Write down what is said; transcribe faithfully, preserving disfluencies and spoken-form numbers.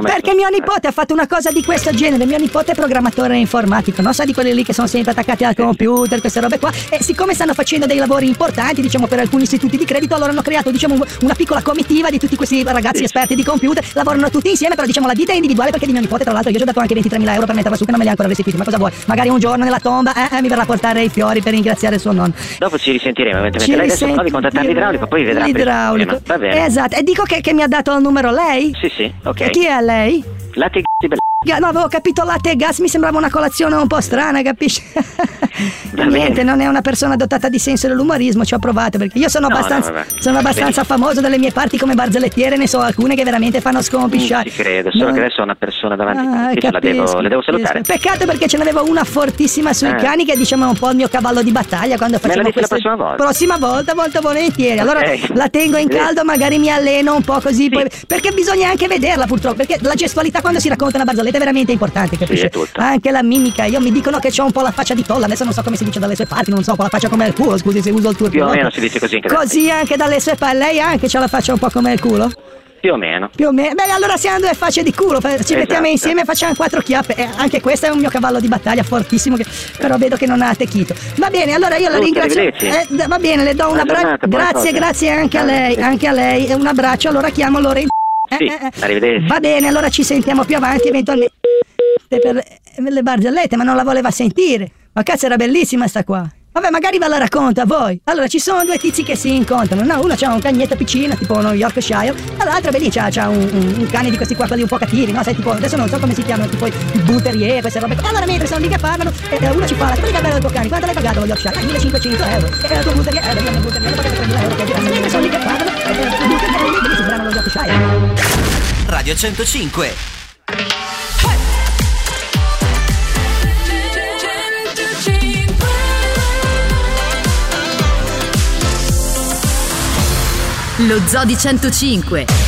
Come? Perché mio nipote ha fatto una cosa di questo genere. Mio nipote è programmatore informatico, non sa di quelli lì che sono sempre attaccati al computer, queste robe qua. E siccome stanno facendo dei lavori importanti, diciamo, per alcuni istituti di credito, allora hanno creato, diciamo, una piccola comitiva di tutti questi ragazzi esperti di computer. Lavorano tutti insieme, però diciamo la ditta è individuale, perché di mio nipote, tra l'altro, io gli ho dato anche ventitremila euro per metterla su, che non me li ha ancora restituiti. Ma cosa vuoi? Magari un giorno nella tomba eh, eh, mi verrà a portare i fiori per ringraziare il suo nonno. Dopo ci risentiremo, eventualmente. Ci Lei adesso provi a risenti- contattare l'idraulico, poi vedrà. L'idraulico. Va bene. Esatto. E dico che, che mi ha dato il numero lei? Sì, sì, ok. E chi è lei? Latte di bella. No, avevo capito latte e gas, mi sembrava una colazione un po' strana, capisci? Niente, non è una persona dotata di senso dell'umorismo, ci ho provato, perché io sono No, abbastanza, no, sono abbastanza famoso dalle mie parti come barzellettiere, ne so alcune che veramente fanno scompisciare. Ci credo, solo No. che adesso ho una persona davanti Ah, che la devo, capisco, le devo salutare. capisco. Peccato, perché ce n'avevo una fortissima sui Eh. cani, che diciamo è un po' il mio cavallo di battaglia quando Me la facciamo dici la queste... prossima volta? Prossima volta, molto volentieri. Allora Ok. la tengo in Sì. caldo, magari mi alleno un po' così, Sì. poi... perché bisogna anche vederla purtroppo, perché la gestualità quando si racconta una barzelletta è veramente importante, capisci? è tutto. Anche la mimica, io mi dicono che c'ho un po' la faccia di tolla, adesso non so come si dice dalle sue parti, non so, un po' la faccia come il culo, scusi se uso il turco. Più o meno si dice così anche da Così anche dalle sue parti, lei anche c'ha la faccia un po' come il culo? Più o meno. Più o meno. Beh, allora siamo due facce di culo, ci Esatto. mettiamo insieme e facciamo quattro chiappe. E anche questo è un mio cavallo di battaglia fortissimo, che però vedo che non ha attecchito. Va bene, allora io la Tutto, ringrazio. arrivederci. Eh, d- va bene, le do un Buona abbraccio. giornata, buone Grazie, cose. grazie anche a lei, Sì. anche a lei. E un abbraccio, allora chiamo Lore. Sì, Eh, eh, eh. arrivederci. Va bene, allora ci sentiamo più avanti eventualmente. Per le barzellette, ma non la voleva sentire. Ma cazzo, era bellissima sta qua. Vabbè, magari ve la racconto a voi. Allora, ci sono due tizi che si incontrano, no? Uno c'ha un cagnetto piccino, tipo uno Yorkshire, e l'altro, vedi, c'ha, c'ha un, un, un cane di questi qua, quelli un po' cattivi, no? Sai, tipo, adesso non so come si chiamano, tipo i bull terrier, queste robe. Allora, mentre sono lì che parlano, e uno ci fa, quelli che bello il tuo cane, quanto l'hai pagato lo Yorkshire? Ah, millecinquecento euro. E il tuo bull terrier, eh, il mio bull terrier, l'ho pagato tremila euro, che è diverso. Mentre sono lì che parlano, e il bull terrier, lì si sembrano lo Yorkshire. Radio centocinque. Lo Zoo di centocinque.